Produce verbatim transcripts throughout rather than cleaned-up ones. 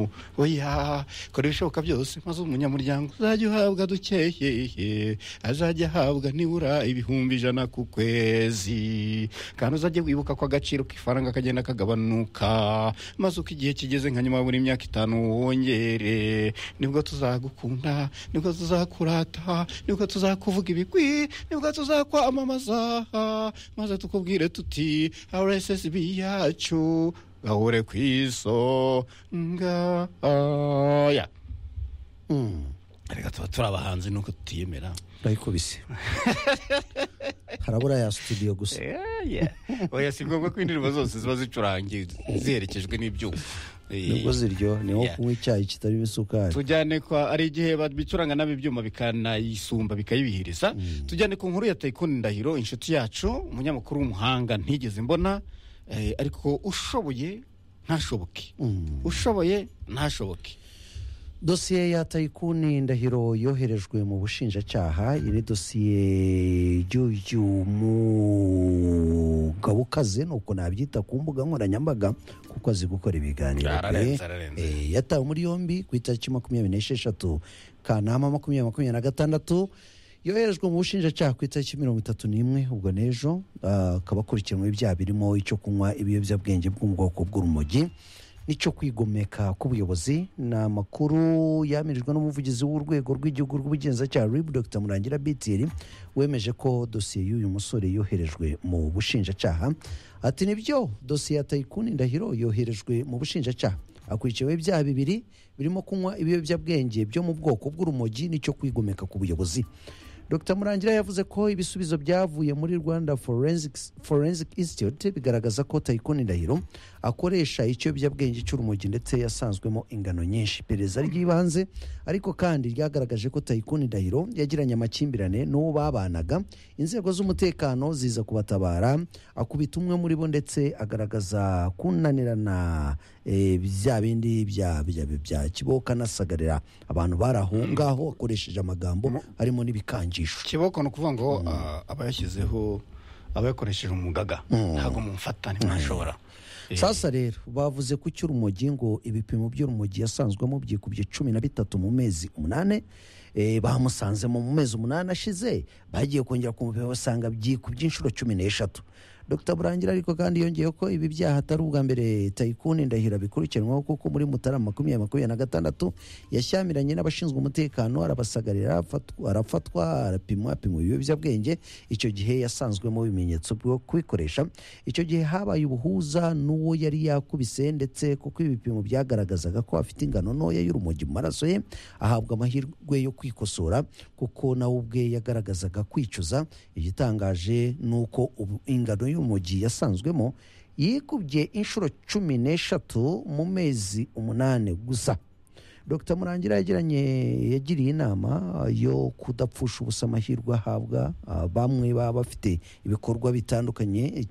oya kora ibishoboka byose maze umunyamuryango uzajya uhabwa dukeye azajya ahabwa nibura ibihumbi ijana ku kwezi kandi uzajya wibuka ko agaciro k'ifaranga kagenda kagabanuka maze uko igihe kigeze nka nyuma ya buri myaka itanu wongere nibwo tuzagukunda nibwo tuzakurata nibwo tuzakuvuga ibigwi nibwo tuzakwamamaza maze tukubwire tuti R S S B yacu gahore ku isonga ya reka tuba turi abahanzi nuko tutiyemera urayikubise harabura ya studio gusa oya si ngombwa ko indirimbo zose ziba zicurangiye ziherekejwe n'ibyuma nubwo ziryo ni nko kunywa icyayi kitarimo isukari. Tujyane kwa ari igihe babicuranga n'abibyuma bikanayisumba bikayibihiriza. Tujyane ku nkuru ya Tycoon Ndahiro inshuti yacu umunyamakuru w'umuhanga ntigeze mbona ariko ushoboye ntashoboke ushoboye ntashoboke. Dosiye ya Tycoon Ndahiro yoherejwe mu bushinjacyaha. Iri dosiye y'umugabo ukaze nuko nabyita ku mbuga nkoranyambaga kuko azi gukora ibiganiro. Eh, yatawe muri yombi ku itariki makumyabiri n'esheshatu Kanama makumyabiri makumyabiri na gatandatu. Yoherejwe mu bushinjacyaha ku itariki mirongo itatu n'imwe ubwo nejo akaba akurikiranwe ibyaha birimo icyo kunywa ibiyobyabwenge bw'ubwoko bw'urumogi nicyo kwigomeka k'ubuyobozi. Na makuru yamirijwe n'umuvugizi w'urwego rw'igihugu rw'ubugenzacyaha R I B Dr Murangira Bitiri wemeje ko dosiye y'uyu musore yoherejwe mu bushinjacyaha. Ati nibyo dosiye ya Tycoon Ndahiro yoherejwe mu bushinjacyaha akurikiyeho ibyaha bibiri birimo kunywa ibiyobyabwenge byo mu bwoko bw'urumogi nicyo kwigomeka k'ubuyobozi. Dr Murangira yavuze ko ibisubizo byavuye muri Rwanda Forensic Forensic Institute bigaragaza ko Tycoon Ndahiro akoresha ikiyobyabwenge cy'urumogi ndetse yasanzwemo ingano nyinshi. Pereza ry'ibanze ariko kandi ryagaragaje ko Tycoon Ndahiro yagiranye amakimbirane n'uwo babanaga. Inzego z'umutekano ziza kubatabara akubita umwe muri bo ndetse agaragaza kunanirana e, bya bindi bya bya bya kiboka nasagarira abantu barahungaho akoresheje amagambo harimo n'ibikanje. Kiboko no kuvuga ngo abayashyizeho abayakoresheje umugaga ntago mumfata ntimashobora. Sasa rero bavuze ku cy'urumogi ngo ibipimo by'urumogi yasanzwemo byikubye cumi na bitatu mu mezi umunane. E, bamusanzemo mu mezi umunane ashize bagiye kongera kumupima basanga byikubye inshuro cumi n'eshatu. Dr Murangira ariko kandi yongeyeho ko ibi byaha atari ubwa mbere Tycoon Ndahiro bikurikiranwaho kuko muri Mutarama makumyabiri makumyabiri na gatandatu yashyamiranye n'abashinzwe umutekano arabasagarira arafatwa arapimwa apimwa ibiyobyabwenge. Icyo gihe yasanzwemo ibimenyetso byo kubikoresha. Icyo gihe habaye ubuhuza n'uwo yari yakubise ndetse kuko ibipimo byagaragazaga ko afite ingano ntoya y'urumogi mu maraso ye ahabwa amahirwe yo kwikosora kuko nawe ubwe yagaragazaga kwicuza. Igitangaje nuko ingano y'urumogi yasanzwemo yikubye inshuro cumi n'eshatu mu mezi umunane gusa. Dr Murangira yagiranye yagiriye inama yo kudapfusha ubusa amahirwe ahabwa bamwe baba bafite ibikorwa bitandukanye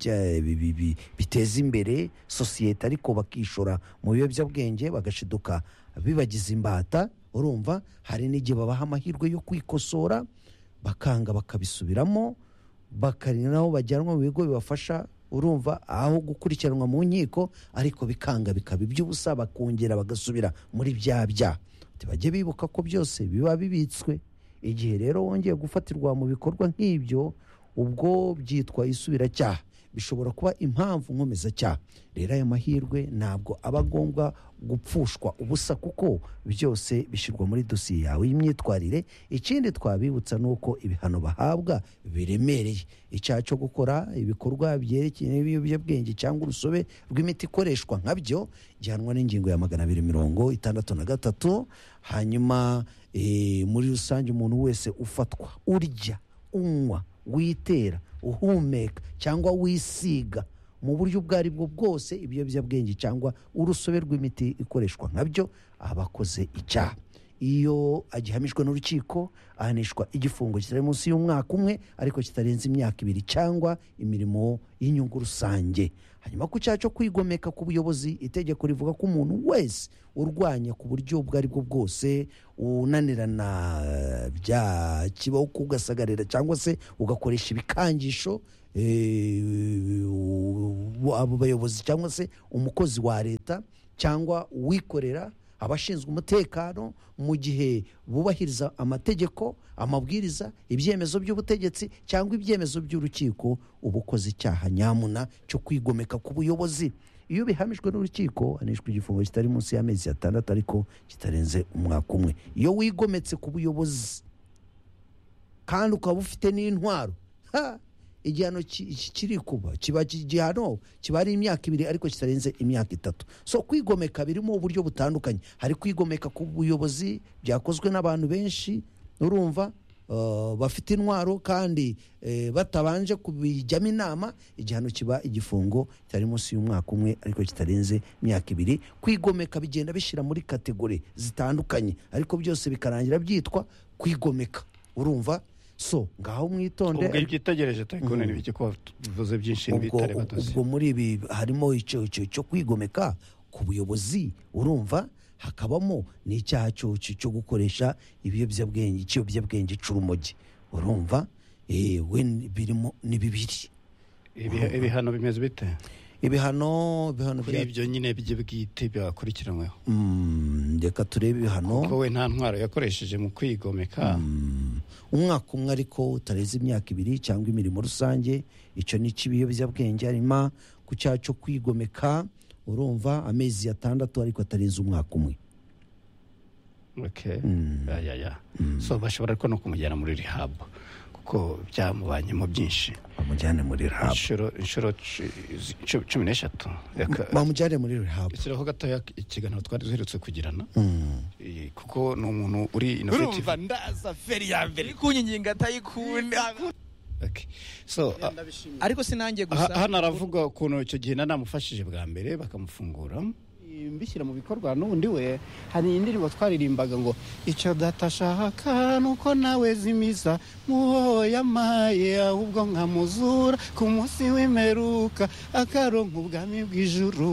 biteza imbere sosiyete ariko bakishora mu biyobyabwenge bagashiduka bibagize imbata. Urumva hari n'igihe babaha amahirwe yo kwikosora bakanga bakabisubiramo bakarinaho bajyanwa mu bigo bibafasha. Urumva aho gukurikiranwa mu nkiko ariko bikanga bikaba iby'ubusa bakongera bagasubira muri bya bya. Tibajye bibuka ko byose biba bibitswe. Igihe rero wongeye gufatirwa mu bikorwa nk'ibyo ubwo byitwa isubiracyaha bishobora kuba impamvu nkomeza cyaha. Rero ayo mahirwe ntabwo aba agomba gupfushwa ubusa kuko byose bishyirwa muri dosiye yawe y'imyitwarire. Ikindi twabibutsa nuko ibihano bahabwa biremereye. Icyaha cyo gukora ibikorwa byerekeye n'ibiyobyabwenge cyangwa urusobe rw'imiti ikoreshwa nkabyo gihanwa n'ingingo ya magana abiri mirongo itandatu na gatatu. Hanyuma e, muri rusange umuntu wese ufatwa urya unywa witera uhumeka cyangwa wisiga mu buryo ubwo ari bwo bwose ibiyobyabwenge cyangwa urusobe rw'imiti ikoreshwa nkabyo abakoze icyaha. Iyo agihamijwe n'urukiko ahanishwa igifungo kitari munsi y'umwaka umwe ariko kitarenze imyaka ibiri cyangwa imirimo y'inyungu rusange. Hanyuma ku cyaha cyo kwigomeka ku buyobozi itegeko rivuga ko umuntu wese urwanya ku buryo ubwo ari bwo bwose unanirana bya kibaho kugasagarira cyangwa se ugakoresha ibikangisho abo bayobozi cyangwa se umukozi wa leta cyangwa uwikorera abashinzwe umutekano mu gihe bubahiriza amategeko, amabwiriza, ibyemezo by'ubutegetsi cyangwa ibyemezo by'urukiko, uba ukoze icyaha nyamuna cyo kwigomeka ku buyobozi. Iyo bihamijwe n'urukiko hanishwa igifungo kitari munsi y'amezi atandatu ariko kitarenze umwaka umwe. Iyo wigometse ku buyobozi kandi ukaba ufite n'intwaro, igihano kiri kuba kiba igihano kiba ari imyaka ibiri ariko kitarenze imyaka itatu. So kwigomeka birimo uburyo butandukanye. Hari kwigomeka ku buyobozi byakozwe n'abantu benshi, urumva, uh, bafite intwaro kandi uh, batabanje kubijyamo inama, igihano kiba igifungo kitari munsi y'umwaka umwe ariko kitarenze imyaka ibiri. Kwigomeka bigenda bishira muri kategori zitandukanye ariko byose bikarangira byitwa kwigomeka, urumva. So ngaho mwitonde. Ubwo ibyitegereje Tycoon ni biki ko bivuze byinshi bitare batozi. Ubwo muri ibi harimo icyo cyo kwigomeka ku buyobozi, urumva, hakabamo n'icyaha cyo cyo gukoresha ibiyobyabwenge, ikiyobyabwenge cy'urumogi, urumva. Eh we birimo ni bibiri. Ibihano bimeze bite? Ibihano bihano bya ibyo nyine bijye bwite byakurikiranweho. Mm, reka turebe ibihano. Kuko we nta ntwaro yakoresheje mu kwigomeka. Mm, umwaka umwe ariko utareze imyaka ibiri cyangwa imirimo rusange, icyo ni kibiyobyabwenge harimo ku cyaha cyo kwigomeka, urumva, amezi atandatu ariko atarenze umwaka umwe. Okay. Mm. Ya ya ya. Mm. So bashobora ko no kumujyana muri rehab kuko byamubanyemo byinshi. Bamujyane muri rehab. Inshuro inshuro cumi n'eshatu. Bamujyane muri rehab. Ikiraho gatoya ikiganiro twari duherutse kugirana. Mm. Kuko no umuntu uri innovative. Urumva ndaza feri ya mbere kunyinginga Tycoon. Okay. So uh, ariko sinangiye gusa hano aravuga ukuntu icyo gihe nanamufashije bwa mbere bakamufungura mbishyira mu bikorwa. N'ubundi we hari indirimbo twaririmbaga ngo icyo datashaka nuko nawe zimiza muhoya maye ahubwo nkamuzura ku munsi w'imperuka akaronka ubwami bw'ijuru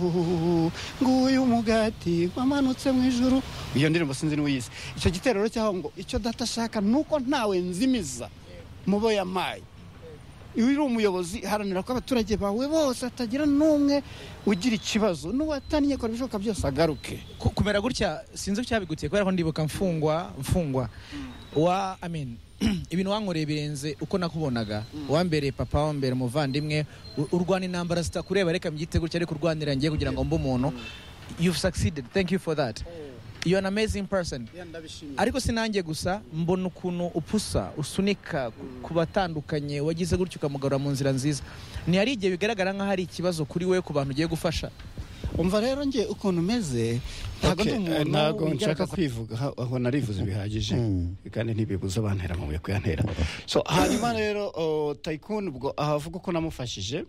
nguyu umugati wamanutse mu ijuru. Iyo ndirimbo sinzi niwiyizi. Icyo giterero cyaho ngo icyo datashaka nuko ntawe nzimiza muhoya maye. Iyo uri umuyobozi haranira ko abaturage bawe bose atagira n'umwe ugira ikibazo, n'uwataniye ko bishoboka byose agaruke. Kumera gutya sinzi cyabigutiye kubera ko ndibuka mfungwa mfungwa wa I mean ibintu wankoreye birenze uko nakubonaga. Wambere papa, wambere muvandimwe, urwana intambara zitakureba, reka mbyite gutya ariko urwanira ngiye kugira ngo mbe umuntu. You've succeeded, thank you for that. You're an amazing person. Ariko sinangiye gusa mbona ukuntu upusa usunika ku batandukanye, wagize gutyo ukamugarura mu nzira nziza. Ni hari igihe bigaragara nka hari ikibazo kuri we ku bantu ugiye gufasha. Umva rero ngiye ukuntu meze ntago umuntu ntago nshaka kwivuga aho narivuze bihagije kandi ntibibuza bantera mu kuyantera. So hanyuma rero Tycoon ubwo ahavuga ko namufashije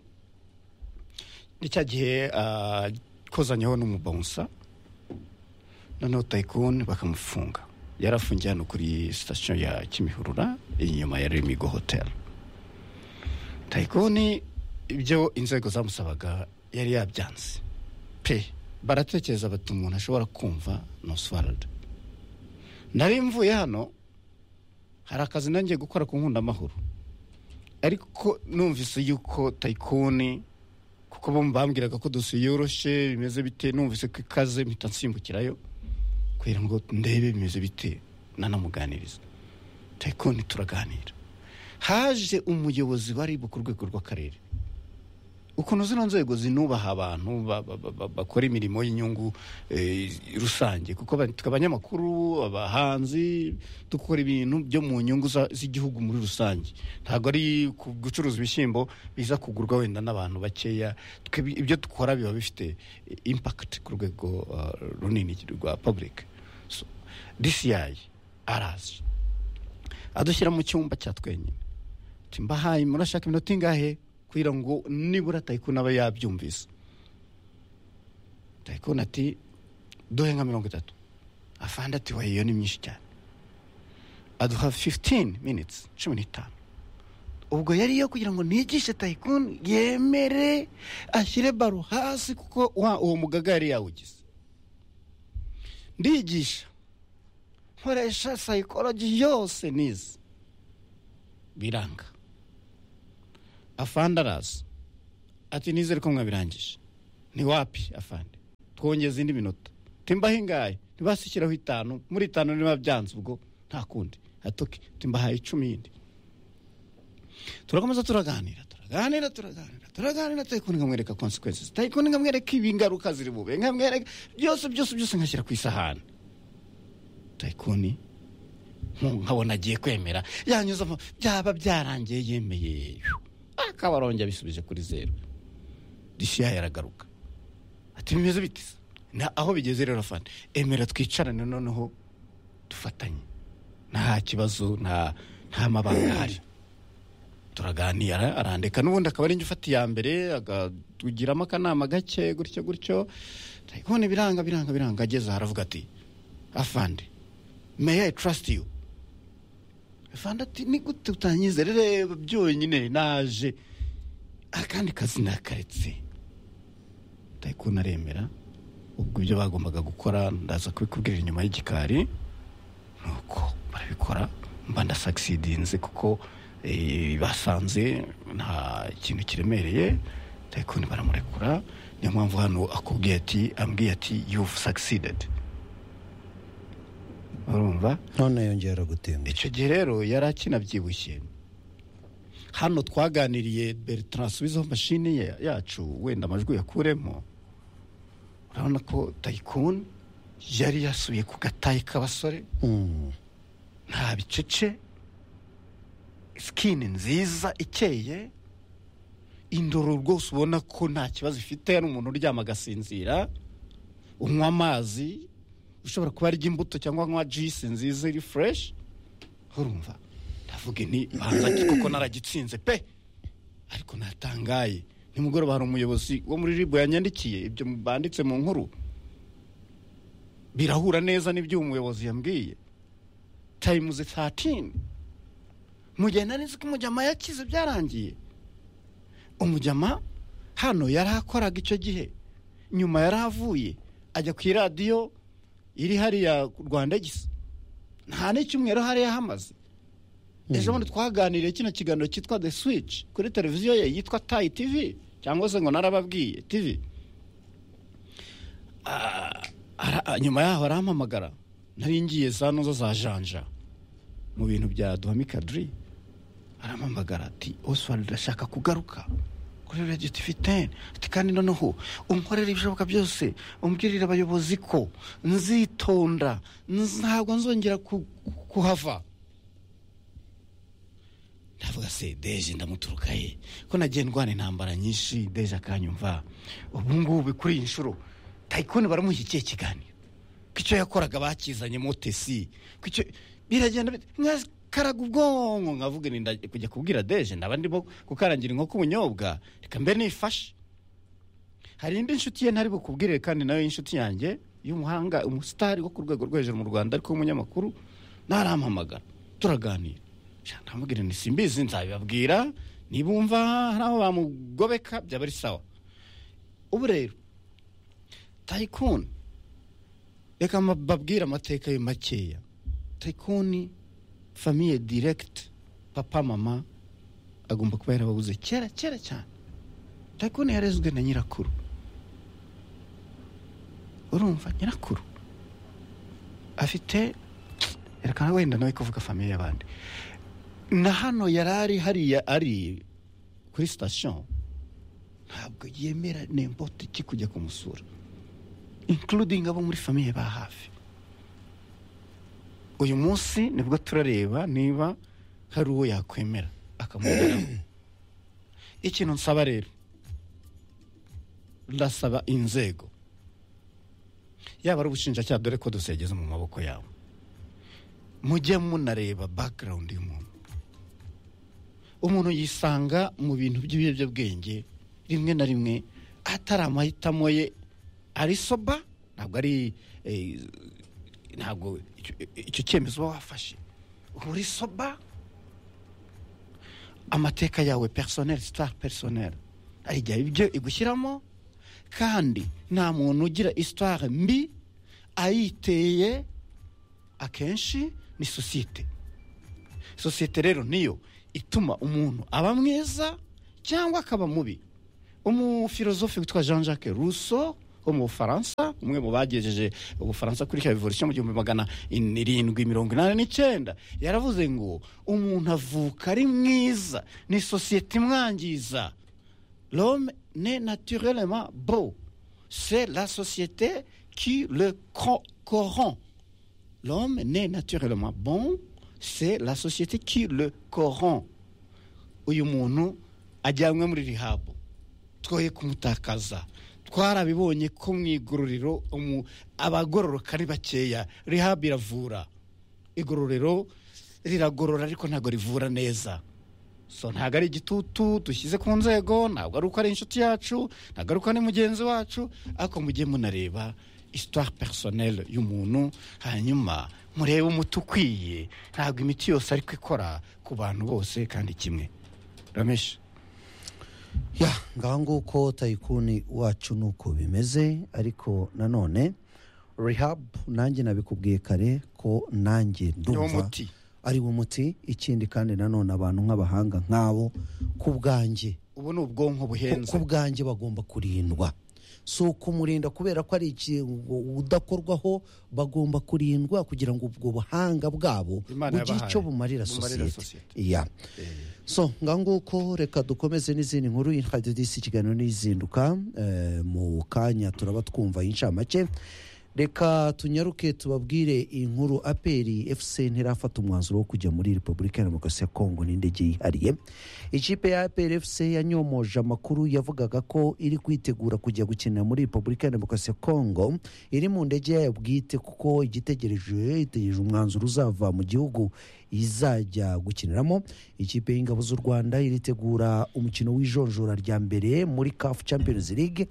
nicya gihe kozanyeho n'umubonsa. Noneho Tycoon bakamufunga. Yarafungiye hano kuri station ya Kimihurura inyuma ya Remigo Hotel. Tycoon ibyo inzego zamusabaga yari yabyanze pe. Baratekereza bati umuntu ashobora kumva no swallowed. Nari mvuye hano hari akazi nanjye gukora ku nkunda amahoro, ariko numvise yuko Tycoon kuko bambwiraga ko dosiye yoroshe bimeze bite, numvise ko ikaze mpita nsimbukirayo kugira ngo ndebe bimeze bite nanamuganiriza. Tycoon turaganira. Haje umuyobozi bari ku rwego rw'akarere. Ukuntu zino nzego zinubaha abantu bakora imirimo y'inyungu rusange, kuko abanyamakuru, abahanzi dukora ibintu byo mu nyungu z'igihugu muri rusange. Ntago ari gucuruza ibishyimbo biza kugurwa wenda n'abantu bakeya. Ibyo dukora biba bifite impact ku rwego runini rwa public. So D C I arazi adushyira mu cyumba cya twenyine, timbahaye murashaka iminota ingahe kugira ngo nibura Tycoon aba yabyumvise. Tycoon ati duhe nka mirongo itatu. Afande ati wayo ni myinshi cyane, aduha fifteen minutes, cumi n'itanu. Ubwo yari yo kugira ngo nigishe Tycoon yemere ashyire baro hasi kuko uwo mugaga yari yawugize. Ndigisha nkoresha psychology yose nize biranga. Afande araza ati nizere ko mwabirangije. Ni wapi afande? Twongeze indi minota. timbaho ingahe ntibashyikiraho itanu muri itanu niba byanze ubwo nta kundi atoke timbahaye icumi yindi turakomeza turaganira turaganira turaganira turaganira Tayikuni nkamwereka consequences Tayikuni nkamwereka ibingaruka ziri bube nkamwereka byose byose byose nkashyira ku isahani Tayikuni nkabona agiye kwemera yanyuzamo byaba byarangiye yemeye akabaronge bisubije kuri zero dishiya yaragaruka ati bimeze biti na aho bigeze rero fande emera twicarane noneho dufatanye nta kibazo nta nta mabanga hari turaganira arandeka n'ubundi akaba ari njye ya mbere agatugiramo akanama gake gutyo gutyo Tayikuni biranga biranga biranga ageze haravuga ati afande may I trust you afande ati ni gute utanyizere reba byonyine naje akandi kazi nakaretse Tayikuni aremera ubwo ibyo bagombaga gukora ndaza kubikubwira inyuma y'igikari nuko barabikora mba ndasucceedinze kuko e, basanze nta kintu kiremereye Tayikuni baramurekura niyo mpamvu hano akubwiye ati ambwiye ati you've succeeded urumva none yongera gutemba icyo gihe rero yari akinabyibushye hano twaganiriye Bertrand subizo mashini yacu wenda amajwi yakuremo urabona ko Tayikuni yari yasubiye ku gatayi k'abasore nta bicece skin nziza ikeye indoro rwose ubona ko nta kibazo ifite ari umuntu uryama agasinzira unywa amazi ushobora kuba ari imbuto cyangwa nkwa juice nziza iri fresh urumva ndavuga ni banza kiko naragitsinze pe ariko natangaye nimugoroba hari umuyobozi wo muri Ribo yanyandikiye ibyo banditse mu nkuru birahura neza n'ibyo umuyobozi yambwiye times thirteen mugenda nzi ko umujama yakize byarangiye umujama hano yarakoraga icyo gihe nyuma yaravuye ajya ku radio iri hari ya Rwanda gisa nta n'icyumweru hari yahamaze ejo bundi twaganiriye kino kiganiro cyitwa The Switch kuri televiziyo ye yitwa Tai T V cyangwa se ngo narababwiye T V ah nyuma yaho arampamagara nari ngiye za nozo za janja mu bintu bya Duhamika Dri arampamagara ati Oswald ndashaka kugaruka kuri Radio T V ten ati kandi noneho umkorera ibishoboka byose umbwirira abayobozi ko nzitonda ntabwo nzongera kuhava ndavuga se Deje ndamuturuka he ko nagiye ndwana intambara nyinshi Deje akanyumva ubu ngubu kuri inshuro Tayikuni baramuhikiye kiganiro kico yakoraga bakizanye motesi kico biragenda karaga ubwonko nkavuga ninda kujya kubwira Deje ndaba ndimo kukarangira inkoko ubunyobwa reka mbe nifashe hari indi nshuti ye ntari bukubwire kandi nayo inshuti yanjye y'umuhanga umustar wo ku rwego rwo hejuru mu Rwanda ariko umunyamakuru narampamagara turaganira ndamubwira ni simbizi nzabibabwira nibumva haraho bamugobeka byabari sawa ubu rero Tayikuni reka mbabwira amateka ye makeya Tayikuni famille direct papa mama agomba kuba yarababuze kera kera cyane Tayikuni yarezwe na nyirakuru urumva nyirakuru afite reka wenda nawe kuvuga famille y'abandi na hano yarari hariya ari kuri station ntabwo yemera n'imbote kikujya kumusura including abo muri famille ba hafi uyu munsi nibwo turareba niba hari uwo yakwemera akamugeraho ikintu nsaba rero ndasaba inzego yaba ari ubushinjacyaha dore ko dusegeze mu maboko yabo mujye munareba background y'umuntu umuntu yisanga mu bintu by'ibiyobyabwenge rimwe na rimwe atari amahitamo ye ari soba ntabwo ari ntabwo icyo cyemezo wafashe uri soba amateka yawe personnel star personnel arijya ibyo igushyiramo kandi nta muntu ugira histoire mbi ayiteye akenshi ni societe societe rero niyo ituma umuntu aba mwiza cyangwa akaba mubi umufilozofe witwa Jean Jacques Rousseau wo mu Bufaransa, umwe mu bagejeje Ubufaransa kuri revolution mu gihumbi magana irindwi mirongo inani n'icyenda, yaravuze ngo umuntu avuka ari mwiza ni société imwangiza. L'homme n'est naturellement beau, c'est la société qui le corrompt. L'homme n'est naturellement bon, c'est la société qui le corrompt. Uyu muntu ajyanwe muri rehab, twoye kumutakaza. Twarabibonye ko mu igororero abagororoka ari bakeya. Rehab iravura, igororero riragorora ariko ntago rivura neza. So ntago ari igitutu dushyize ku nzego, ntabwo ari uko ari inshuti yacu, ntago ari uko ari mugenzi wacu, ariko mujye munareba histoire personnelle y'umuntu, hanyuma murebe umuti ukwiye. Ntabwo imiti yose ariko ikora ku bantu bose kandi kimwe. Ramesh, ya ngaho nguko tayikuni wacu nuko bimeze, ariko nanone rehab nanjye nabikubwiye kare ko nanjye ndumva ari wo muti. Ikindi kandi nanone abantu nk'abahanga nk'abo ku bwanjye, ubu ni ubwonko buhenze, ku bwanjye bagomba kurindwa. So kumurinda kubera ko ari udakorwaho, bagomba kurindwa kugira ngo ubwo buhanga bwabo bugire icyo bumarira sosiyete. Yeah. So nganguko reka dukomeze n'izindi nkuru y'Inhadidisi ikiganiro n'izinduka eh, mu kanya turaba twumva inshamake. Reka tunyaruke tubabwire inkuru. Aperi F C ntirafata umwanzuro wo kujya muri Repubulika ya Demokarasi ya Kongo n'indege yihariye. Ikipe ya Aperi F C yanyomoje amakuru yavugaga ko iri kwitegura kujya gukinira muri Repubulika ya Demokarasi ya Kongo iri mu ndege yayo bwite, kuko igitegereje itegereje umwanzuro uzava mu gihugu izajya gukiniramo. Ikipe y'ingabo z'u Rwanda iritegura umukino w'ijonjora rya mbere muri C A F Champions League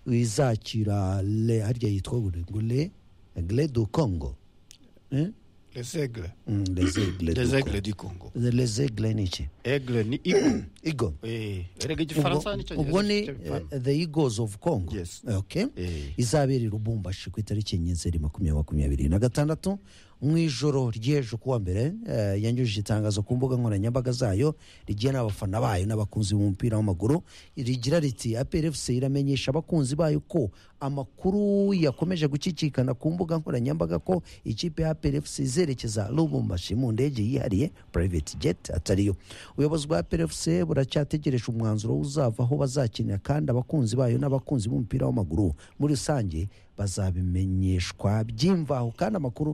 izakira le harya yitwa ngo le Aigle du Congo, eh les aigles, mm, les aigles les aigles du Congo. Les aigles ni iki? Aigle ni igo igo eh erega igifaransa ni cyo. Ubwo ni uh, the Eagles of Congo. Yes. Okay. Eh. Izabera i Lubumbashi ku itariki enye zeri makumyabiri makumyabiri na gatandatu mu ijoro ry'ejo kuwa mbere. Uh, yanyujije itangazo ku mbuga nkoranyambaga zayo rigiye n'abafana bayo n'abakunzi b'umupira w'amaguru, rigira riti A P R F C iramenyesha abakunzi bayo ko amakuru yakomeje gukikikana ku mbuga nkoranyambaga ko ikipe ya A P R F C zerekeza Lubumbashi mu ndege yihariye private jet atariyo. Ubuyobozi bwa A P R F C buracyategereje umwanzuro uzava aho bazakinira, kandi abakunzi bayo n'abakunzi b'umupira w'amaguru muri rusange bazabimenyeshwa by'imvaho, kandi amakuru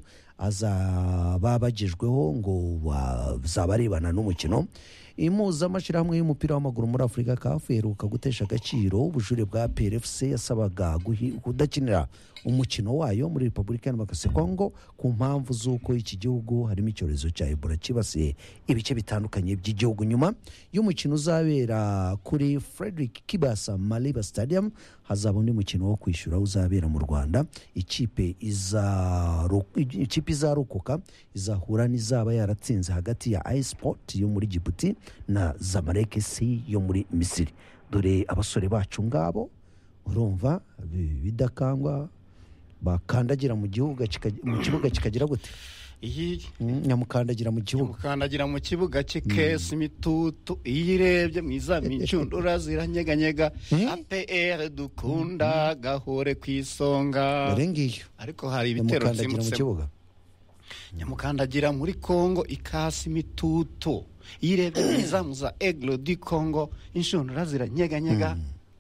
azaba bagejweho ngo bazabarebana n'umukino. Impuzamashyirahamwe y'umupira w'amaguru muri Afurika C A F iheruka gutesha agaciro ubujure bwa A P R F C yasabaga kudakinira umukino wayo muri Repubulika ya Demokarasi ya Kongo ku mpamvu z'uko iki gihugu harimo icyorezo cya Ebola kibasiye ibice bitandukanye by'igihugu. Nyuma y'umukino uzabera kuri Frederick Kibasa Maliba Stadium, hazaba undi mukino wo kwishyura uzabera mu Rwanda. Ikipe iza ikipe izarukuka izahura n'izaba yaratsinze hagati ya iSport yo muri Djibouti na Zamalek C yo muri Misiri. Dore abasore bacu ngabo urumva bidakangwa bakandagira mu gihugu mu kibuga kikagira gute iyi nyamukandagira mu kibuga nyamukandagira mu kibuga cy'ikesi imitutu iyirebye mwiza mincundura ziranyeganyega. A P R dukunda gahore kwisonga rengiyo, ariko hari ibitero mu kibuga. Nyamukandagira muri Kongo ikasi imitutu iyirebye mwiza muza Aigle du Congo inshundura ziranyeganyega.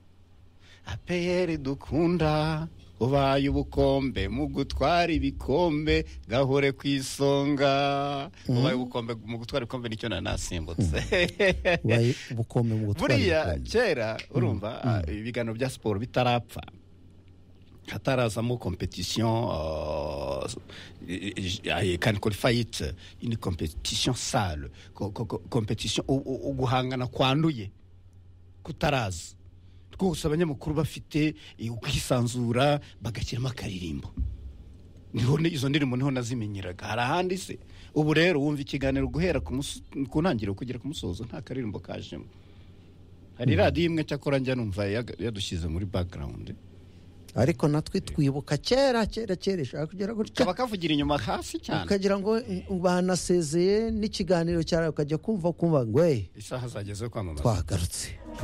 A P R dukunda ubaye ubukombe mu gutwara ibikombe gahore kwisonga. mm. Ubaye ubukombe mu gutwara ibikombe nicyo nanasimbutse. Ubaye ubukombe mu gutwara buriya kera urumva mm. uh, ibiganiro bya siporo bitarapfa hatarazamo competition uh, can qualify it in competition sale competition uguhangana kwanduye kutaraza rwose abanyamakuru bafite ukwisanzura bagashyiramo akaririmbo. Niho izo ndirimbo niho nazimenyeraga. Hari ahandi se ubu rero wumva ikiganiro guhera ku ntangiriro kugera ku musozo nta karirimbo kajemo. Hari radiyo imwe cyakora njya numva yadushyize muri background, ariko natwe twibuka kera kera kera ishaka kugera gutya kaba kavugira inyuma hasi cyane ukagira ngo banasezeye n'ikiganiro cyarawe ukajya kumva kumva ngo isaha zageze kwamamaza twagarutse.